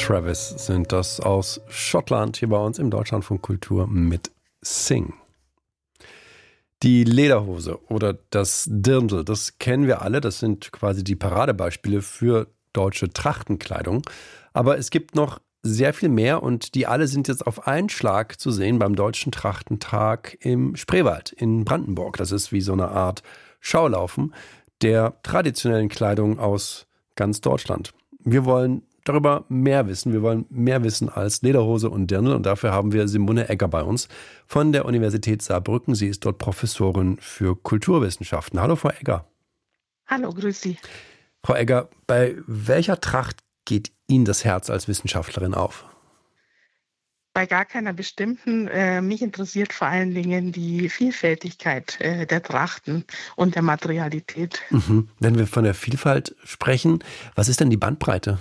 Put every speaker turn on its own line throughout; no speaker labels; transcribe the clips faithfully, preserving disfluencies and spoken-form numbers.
Travis sind das aus Schottland hier bei uns im Deutschlandfunk Kultur mit Sing. Die Lederhose oder das Dirndl, das kennen wir alle. Das sind quasi die Paradebeispiele für deutsche Trachtenkleidung. Aber es gibt noch sehr viel mehr und die alle sind jetzt auf einen Schlag zu sehen beim Deutschen Trachtentag im Spreewald in Brandenburg. Das ist wie so eine Art Schaulaufen der traditionellen Kleidung aus ganz Deutschland. Wir wollen darüber mehr wissen. Wir wollen mehr wissen als Lederhose und Dirndl und dafür haben wir Simone Egger bei uns von der Universität Saarbrücken. Sie ist dort Professorin für Kulturwissenschaften. Hallo, Frau Egger.
Hallo, grüß Sie.
Frau Egger, bei welcher Tracht geht Ihnen das Herz als Wissenschaftlerin auf?
Bei gar keiner bestimmten. Äh, mich interessiert vor allen Dingen die Vielfältigkeit äh, der Trachten und der Materialität.
Mhm. Wenn wir von der Vielfalt sprechen, was ist denn die Bandbreite?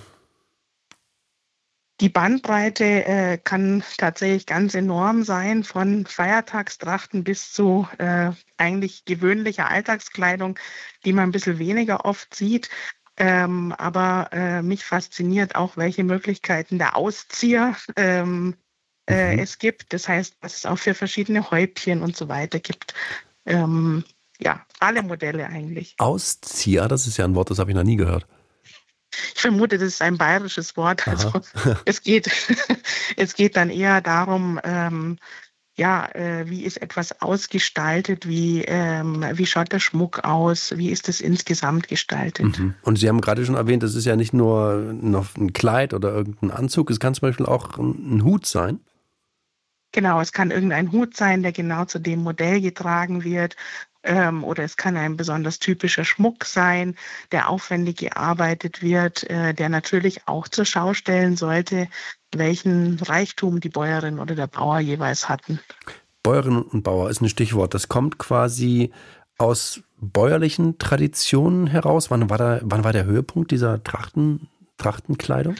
Die Bandbreite äh, kann tatsächlich ganz enorm sein, von Feiertagstrachten bis zu äh, eigentlich gewöhnlicher Alltagskleidung, die man ein bisschen weniger oft sieht. Ähm, aber äh, mich fasziniert auch, welche Möglichkeiten der Auszieher ähm, äh,
Mhm.
es gibt. Das heißt, was es auch für verschiedene Häubchen und so weiter gibt. Ähm, ja, alle Modelle eigentlich.
Auszieher, das ist ja ein Wort, das habe ich noch nie gehört.
Ich vermute, das ist ein bayerisches Wort. Also
Aha.
es geht, es geht dann eher darum, ähm, ja, äh, wie ist etwas ausgestaltet, wie, ähm, wie schaut der Schmuck aus, wie ist es insgesamt gestaltet.
Mhm. Und Sie haben gerade schon erwähnt, das ist ja nicht nur noch ein Kleid oder irgendein Anzug, es kann zum Beispiel auch ein, ein Hut sein.
Genau, es kann irgendein Hut sein, der genau zu dem Modell getragen wird. Ähm, oder es kann ein besonders typischer Schmuck sein, der aufwendig gearbeitet wird, äh, der natürlich auch zur Schau stellen sollte, welchen Reichtum die Bäuerin oder der Bauer jeweils hatten.
Bäuerin und Bauer ist ein Stichwort. Das kommt quasi aus bäuerlichen Traditionen heraus. Wann war, da, wann war der Höhepunkt dieser Trachten, Trachtenkleidung?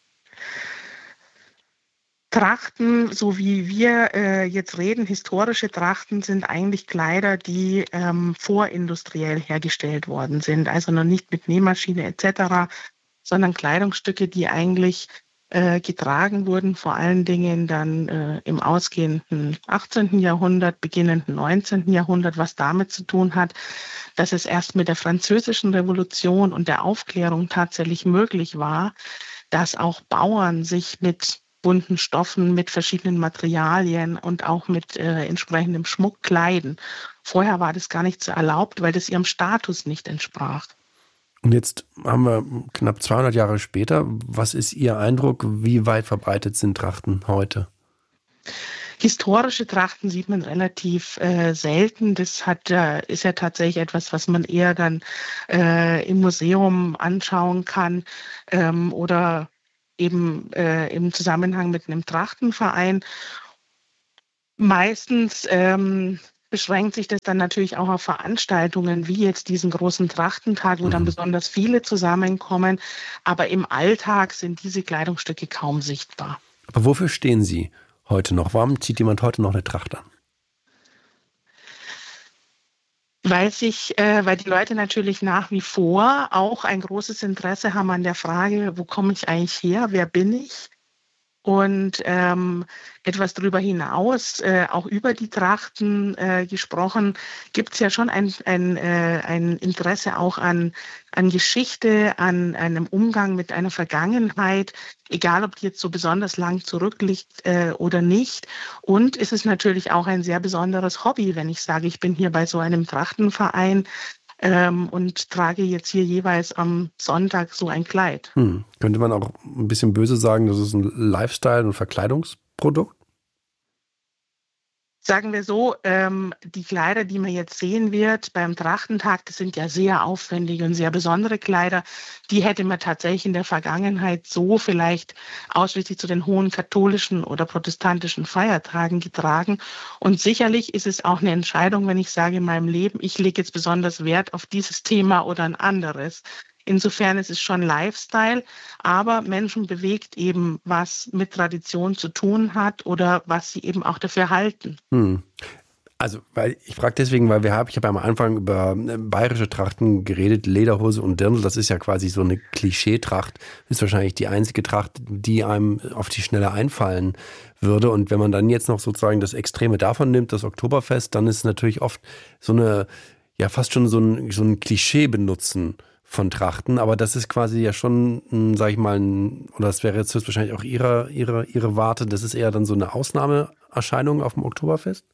Trachten, so wie wir äh, jetzt reden, historische Trachten sind eigentlich Kleider, die ähm, vorindustriell hergestellt worden sind. Also noch nicht mit Nähmaschine et cetera, sondern Kleidungsstücke, die eigentlich äh, getragen wurden, vor allen Dingen dann äh, im ausgehenden achtzehnten. Jahrhundert, beginnenden neunzehnten. Jahrhundert, was damit zu tun hat, dass es erst mit der Französischen Revolution und der Aufklärung tatsächlich möglich war, dass auch Bauern sich mit bunten Stoffen, mit verschiedenen Materialien und auch mit äh, entsprechendem Schmuck kleiden. Vorher war das gar nicht so erlaubt, weil das ihrem Status nicht entsprach.
Und jetzt haben wir knapp zweihundert Jahre später. Was ist Ihr Eindruck? Wie weit verbreitet sind Trachten heute?
Historische Trachten sieht man relativ äh, selten. Das hat, äh, ist ja tatsächlich etwas, was man eher dann äh, im Museum anschauen kann ähm, oder eben äh, im Zusammenhang mit einem Trachtenverein. Meistens ähm, beschränkt sich das dann natürlich auch auf Veranstaltungen wie jetzt diesen großen Trachtentag, wo dann
Mhm.
besonders viele zusammenkommen. Aber im Alltag sind diese Kleidungsstücke kaum sichtbar.
Aber wofür stehen Sie heute noch? Warum zieht jemand heute noch eine Tracht an?
Weil sich, äh, weil die Leute natürlich nach wie vor auch ein großes Interesse haben an der Frage, wo komme ich eigentlich her, wer bin ich? Und ähm, etwas darüber hinaus, äh, auch über die Trachten äh, gesprochen, gibt es ja schon ein, ein, äh, ein Interesse auch an, an Geschichte, an einem Umgang mit einer Vergangenheit, egal ob die jetzt so besonders lang zurückliegt äh, oder nicht. Und es ist natürlich auch ein sehr besonderes Hobby, wenn ich sage, ich bin hier bei so einem Trachtenverein ähm, und trage jetzt hier jeweils am Sonntag so ein Kleid.
Hm. Könnte man auch ein bisschen böse sagen, das ist ein Lifestyle- und Verkleidungsprodukt?
Sagen wir so, ähm, die Kleider, die man jetzt sehen wird beim Trachtentag, das sind ja sehr aufwendige und sehr besondere Kleider. Die hätte man tatsächlich in der Vergangenheit so vielleicht ausschließlich zu den hohen katholischen oder protestantischen Feiertagen getragen. Und sicherlich ist es auch eine Entscheidung, wenn ich sage in meinem Leben, ich lege jetzt besonders Wert auf dieses Thema oder ein anderes. Insofern ist es schon Lifestyle, aber Menschen bewegt eben, was mit Tradition zu tun hat oder was sie eben auch dafür halten.
Hm. Also, weil ich frage deswegen, weil wir haben, ich habe am Anfang über bayerische Trachten geredet, Lederhose und Dirndl, das ist ja quasi so eine Klischeetracht, ist wahrscheinlich die einzige Tracht, die einem auf die Schnelle einfallen würde. Und wenn man dann jetzt noch sozusagen das Extreme davon nimmt, das Oktoberfest, dann ist natürlich oft so eine, ja fast schon so ein, so ein Klischee benutzen von Trachten, aber das ist quasi ja schon, sag ich mal, ein, oder das wäre jetzt wahrscheinlich auch ihre, ihre, ihre Warte, das ist eher dann so eine Ausnahmeerscheinung auf dem Oktoberfest?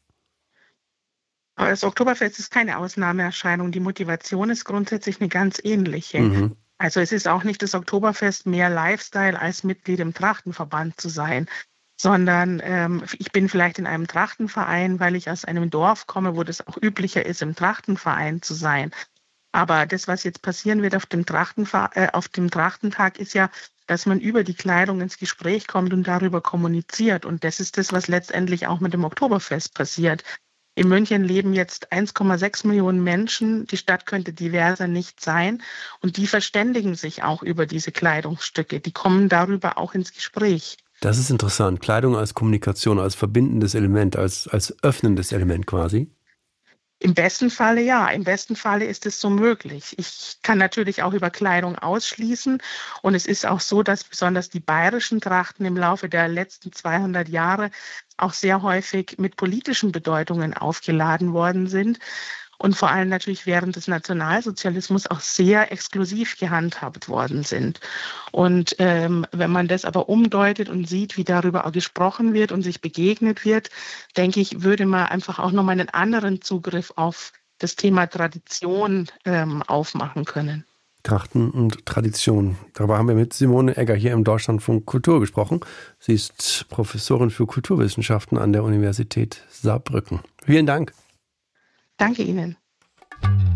Aber das Oktoberfest ist keine Ausnahmeerscheinung. Die Motivation ist grundsätzlich eine ganz ähnliche.
Mhm.
Also es ist auch nicht das Oktoberfest mehr Lifestyle, als Mitglied im Trachtenverband zu sein, sondern ähm, ich bin vielleicht in einem Trachtenverein, weil ich aus einem Dorf komme, wo das auch üblicher ist, im Trachtenverein zu sein. Aber das, was jetzt passieren wird auf dem, Trachtenver- äh, auf dem Trachtentag, ist ja, dass man über die Kleidung ins Gespräch kommt und darüber kommuniziert. Und das ist das, was letztendlich auch mit dem Oktoberfest passiert. In München leben jetzt eins Komma sechs Millionen Menschen. Die Stadt könnte diverser nicht sein. Und die verständigen sich auch über diese Kleidungsstücke. Die kommen darüber auch ins Gespräch.
Das ist interessant. Kleidung als Kommunikation, als verbindendes Element, als, als öffnendes Element quasi.
Im besten Falle ja, im besten Falle ist es so möglich. Ich kann natürlich auch über Kleidung ausschließen und es ist auch so, dass besonders die bayerischen Trachten im Laufe der letzten zweihundert Jahre auch sehr häufig mit politischen Bedeutungen aufgeladen worden sind und vor allem natürlich während des Nationalsozialismus auch sehr exklusiv gehandhabt worden sind. Und ähm, wenn man das aber umdeutet und sieht, wie darüber auch gesprochen wird und sich begegnet wird, denke ich, würde man einfach auch nochmal einen anderen Zugriff auf das Thema Tradition ähm, aufmachen können.
Trachten und Tradition. Darüber haben wir mit Simone Egger hier im Deutschlandfunk Kultur gesprochen. Sie ist Professorin für Kulturwissenschaften an der Universität Saarbrücken. Vielen Dank.
Danke Ihnen.